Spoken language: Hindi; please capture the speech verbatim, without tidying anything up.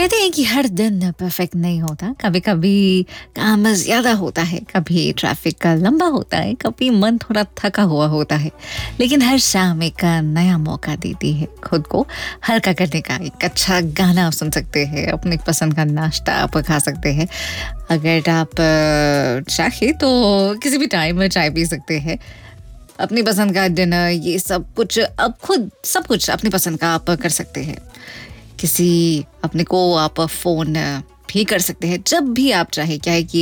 कहते हैं कि हर दिन परफेक्ट नहीं होता, कभी-कभी काम ज़्यादा होता है, कभी ट्रैफिक का लंबा होता है, कभी मन थोड़ा थका हुआ होता है। लेकिन हर शाम एक नया मौका देती है खुद को हल्का करने का। एक अच्छा गाना आप सुन सकते हैं, अपनी पसंद का नाश्ता आप खा सकते हैं। अगर आप अ, चाहे तो किसी भी टाइम में चाय पी सकते हैं। अपनी पसंद का डिनर, ये सब कुछ अब खुद सब कुछ अपनी पसंद का आप कर सकते हैं। किसी अपने को आप फ़ोन भी कर सकते हैं जब भी आप चाहें। क्या है कि